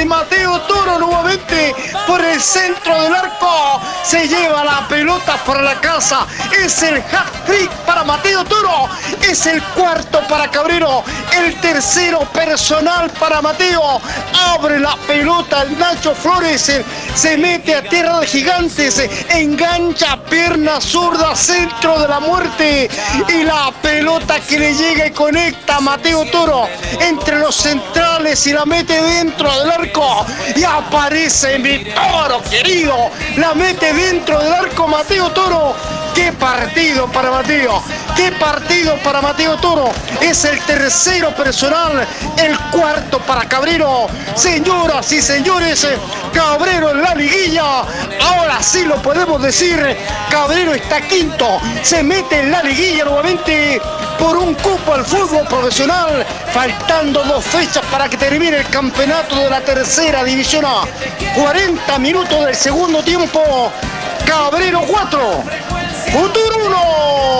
aparece Mateo Toro nuevamente por el centro del arco, se lleva la pelota para la casa, es el hat-trick para Mateo Toro, es el cuarto para Cabrero, el tercero personal para Mateo, abre la pelota el Nacho Flores, se mete a tierra de gigantes, engancha pierna zurda, centro de la muerte, y la pelota que le llega y conecta a Mateo Toro entre los centrales y la mete dentro del arco, y aparece mi Toro querido, la mete dentro del arco Mateo Toro. ¡Qué partido para Mateo! ¡Qué partido para Mateo Toro! Es el tercero personal, el cuarto para Cabrero. Señoras y señores, Cabrero en la liguilla. Ahora sí lo podemos decir. Cabrero está quinto. Se mete en la liguilla nuevamente por un cupo al fútbol profesional. Faltando 2 fechas para que termine el campeonato de la tercera división A. 40 minutos del segundo tiempo. Cabrero 4. Futuro 1.